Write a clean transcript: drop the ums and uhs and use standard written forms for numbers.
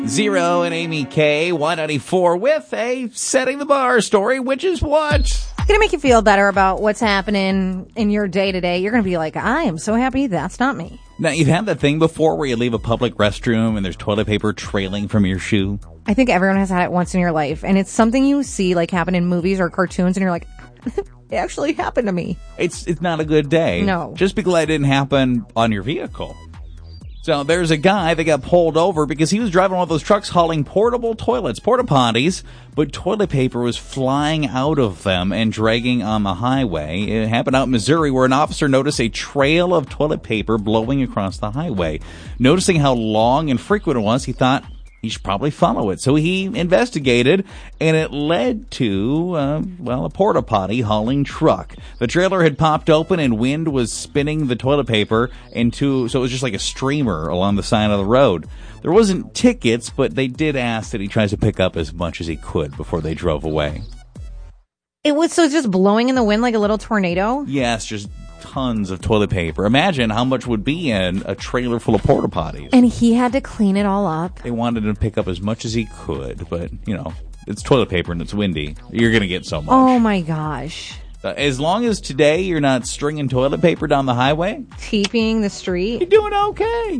Zero and Amy K, 194 with a setting the bar story, which is what? It's going to make you feel better about what's happening in your day to day. You're going to be like, I am so happy that's not me. Now, you've had that thing before where you leave a public restroom and there's toilet paper trailing from your shoe? I think everyone has had it once in your life, and it's something you see like happen in movies or cartoons, and you're like, it actually happened to me. It's not a good day. No. Just be glad it didn't happen on your vehicle. So there's a guy that got pulled over because he was driving one of those trucks hauling portable toilets, porta potties, but toilet paper was flying out of them and dragging on the highway. It happened out in Missouri where an officer noticed a trail of toilet paper blowing across the highway. Noticing how long and frequent it was, he thought he should probably follow it. So he investigated, and it led to, a porta potty hauling truck. The trailer had popped open, and wind was spinning the toilet paper so it was just like a streamer along the side of the road. There wasn't tickets, but they did ask that he tries to pick up as much as he could before they drove away. It's just blowing in the wind like a little tornado? Yes, just tons of toilet paper. Imagine how much would be in a trailer full of porta potties. And he had to clean it all up. They wanted him to pick up as much as he could, but, it's toilet paper and it's windy. You're going to get so much. Oh, my gosh. As long as today you're not stringing toilet paper down the highway, TPing the street. you're doing okay.